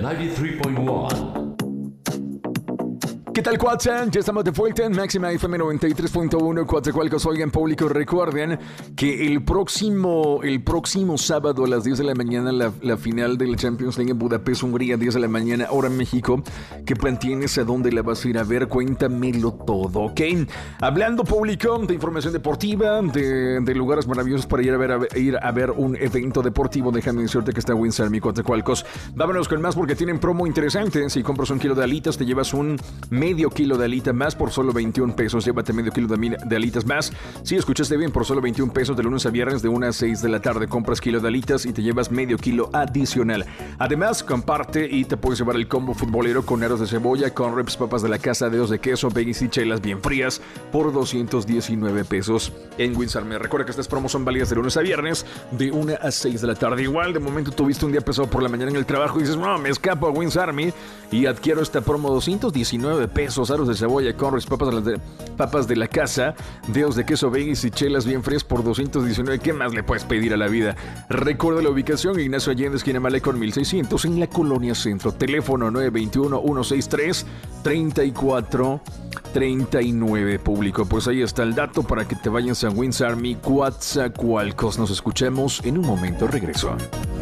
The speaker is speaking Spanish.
93.1. ¿Qué tal, Cuatza? Ya estamos de vuelta en Máxima FM 93.1, Coatzacoalcos. Oigan, público, recuerden que el próximo sábado a las 10 de la mañana la final de la Champions League en Budapest, Hungría, 10 de la mañana, hora México. ¿Qué plan tienes? ¿A dónde la vas a ir a ver? Cuéntamelo todo, ¿ok? Hablando, público, de información deportiva, de lugares maravillosos para ir a ver un evento deportivo, déjame decirte que está Winsar, mi Coatzacoalcos. Vámonos con más porque tienen promo interesante. Si compras un kilo de alitas, te llevas un medio kilo de alitas más por solo 21 pesos. Llévate medio kilo de alitas más. Si escuchaste bien, por solo 21 pesos de lunes a viernes de 1 a 6 de la tarde. Compras kilo de alitas y te llevas medio kilo adicional. Además, comparte y te puedes llevar el combo futbolero con aros de cebolla, con reps, papas de la casa, dedos de queso, veggies y chelas bien frías por 219 pesos en Winsar. Me recuerda que estas promos son válidas de lunes a viernes de 1 a 6 de la tarde. Igual, de momento tuviste un día pesado por la mañana en el trabajo y dices, no, me escapo a Winsar y adquiero esta promo 219 pesos, aros de cebolla, corres, papas de la casa, dedos de queso, veggies y chelas bien frías por 219. ¿Qué más le puedes pedir a la vida? Recuerda la ubicación: Ignacio Allende, esquina Malecón 1600, en la Colonia Centro. Teléfono 921-163-3439. Público, pues ahí está el dato para que te vayas a Winsar, mi Coatzacoalcos. Nos escuchamos en un momento. Regreso.